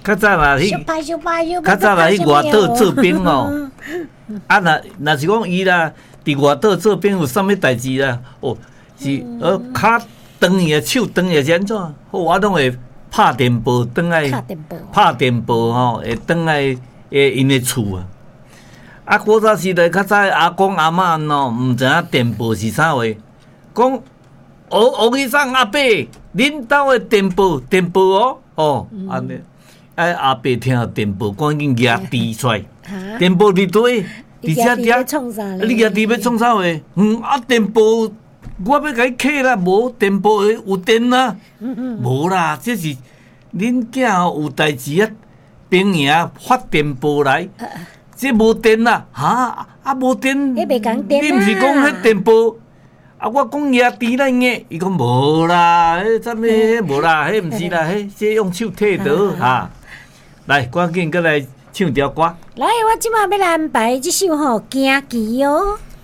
较早啦，较早啦，去外岛做兵哦。啊，若是讲伊啦，伫外岛做兵有啥物代志啦？哦，是骹断伊的手断伊是安怎？我拢会拍电报转来，拍电报吼，会转来因的厝啊。啊，古早时代较早阿公阿嬷喏，毋知影电报是啥话，讲学医生阿伯，恁兜的电报哦，安尼。阿伯听到电报，赶紧举滴出来。电报伫对，伫遮，你举滴要创啥话？电报我要甲伊刻啦，无电报有电啦，无啦，这是恁囝有代志啊，兵营发电报来，这无电啦，无电，你毋是讲迄电报？我讲举滴来硬，伊讲无啦，啥物无啦，迄毋是啦，迄用手摕倒哈。来，赶紧过来唱条歌。 来，我即马要来安排这首吼《行棋》哦。